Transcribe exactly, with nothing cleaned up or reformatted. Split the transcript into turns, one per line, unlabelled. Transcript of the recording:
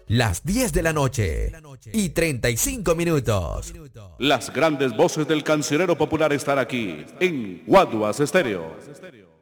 las diez de la noche y treinta y cinco minutos.
Las grandes voces del cancionero popular están aquí en Guaduas Estéreo.